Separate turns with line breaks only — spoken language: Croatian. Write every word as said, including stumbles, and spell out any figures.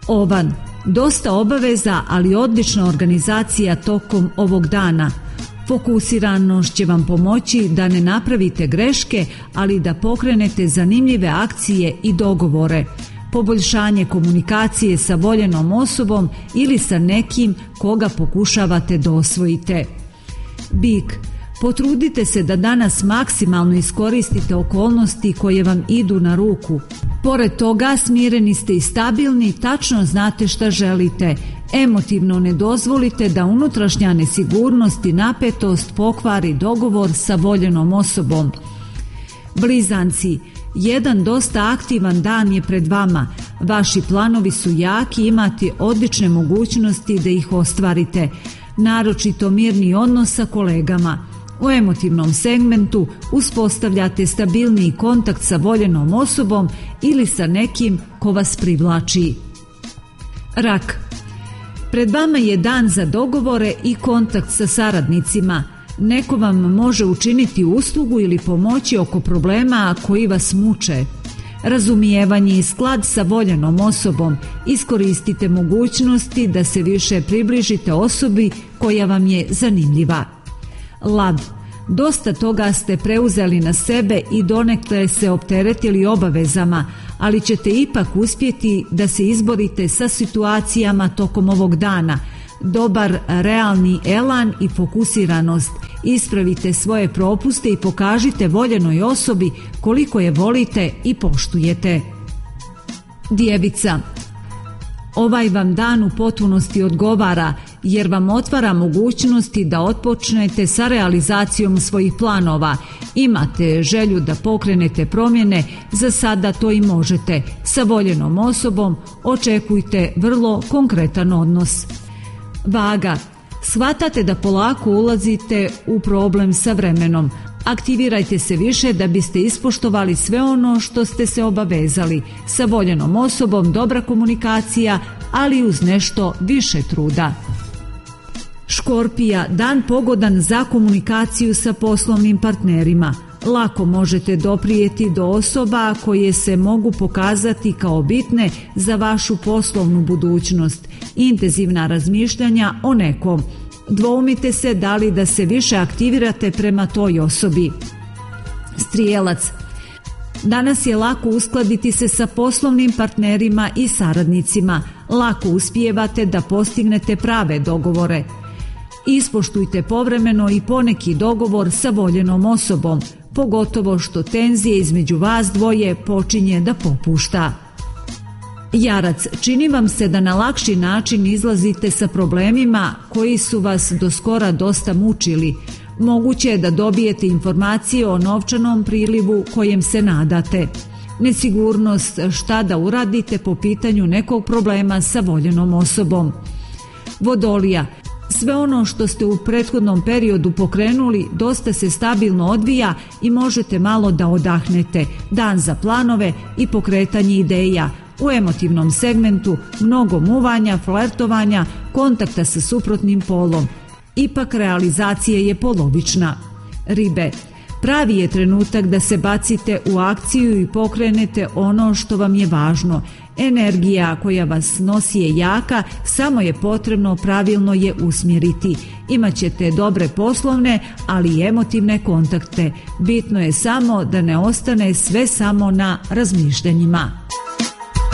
Ovan, dosta obaveza, ali odlična organizacija tokom ovog dana. Fokusiranost će vam pomoći da ne napravite greške, ali da pokrenete zanimljive akcije i dogovore. Poboljšanje komunikacije sa voljenom osobom ili sa nekim koga pokušavate da osvojite. Bik, potrudite se da danas maksimalno iskoristite okolnosti koje vam idu na ruku. Pored toga, smireni ste i stabilni, tačno znate šta želite. Emotivno ne dozvolite da unutrašnja nesigurnost i napetost pokvari dogovor sa voljenom osobom. Blizanci, jedan dosta aktivan dan je pred vama. Vaši planovi su jaki i imate odlične mogućnosti da ih ostvarite. Naročito mirni odnos sa kolegama. U emotivnom segmentu uspostavljate stabilniji kontakt sa voljenom osobom ili sa nekim ko vas privlači. Rak. Pred vama je dan za dogovore i kontakt sa saradnicima. Neko vam može učiniti uslugu ili pomoći oko problema koji vas muče. Razumijevanje i sklad sa voljenom osobom. Iskoristite mogućnosti da se više približite osobi koja vam je zanimljiva. Lav. Dosta toga ste preuzeli na sebe i donekle se opteretili obavezama, ali ćete ipak uspjeti da se izborite sa situacijama tokom ovog dana. Dobar realni elan i fokusiranost. Ispravite svoje propuste i pokažite voljenoj osobi koliko je volite i poštujete. Djevica. Ovaj vam dan u potpunosti odgovara jer vam otvara mogućnosti da otpočnete sa realizacijom svojih planova. Imate želju da pokrenete promjene, za sada to i možete. Sa voljenom osobom očekujte vrlo konkretan odnos. Vaga. Shvatate da polako ulazite u problem sa vremenom. Aktivirajte se više da biste ispoštovali sve ono što ste se obavezali. Sa voljenom osobom dobra komunikacija, ali uz nešto više truda. Škorpija, dan pogodan za komunikaciju sa poslovnim partnerima. Lako možete doprijeti do osoba koje se mogu pokazati kao bitne za vašu poslovnu budućnost. Intenzivna razmišljanja o nekom. Dvoumite se da li da se više aktivirate prema toj osobi. Strijelac. Danas je lako uskladiti se sa poslovnim partnerima i saradnicima. Lako uspijevate da postignete prave dogovore. Ispoštujte povremeno i poneki dogovor sa voljenom osobom, pogotovo što tenzije između vas dvoje počinje da popušta. Jarac, čini vam se da na lakši način izlazite sa problemima koji su vas do skora dosta mučili. Moguće je da dobijete informacije o novčanom prilivu kojem se nadate. Nesigurnost šta da uradite po pitanju nekog problema sa voljenom osobom. Vodolija, sve ono što ste u prethodnom periodu pokrenuli dosta se stabilno odvija i možete malo da odahnete. Dan za planove i pokretanje ideja. U emotivnom segmentu mnogo muvanja, flertovanja, kontakta sa suprotnim polom. Ipak realizacija je polovična. Ribe. Pravi je trenutak da se bacite u akciju i pokrenete ono što vam je važno. Energija koja vas nosi je jaka, samo je potrebno pravilno je usmjeriti. Imaćete dobre poslovne, ali i emotivne kontakte. Bitno je samo da ne ostane sve samo na razmišljanjima.